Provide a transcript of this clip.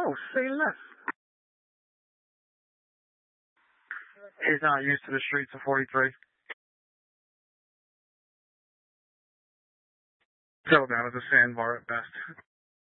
Oh, say less. He's not used to the streets of 43. Settle down as a sandbar at best.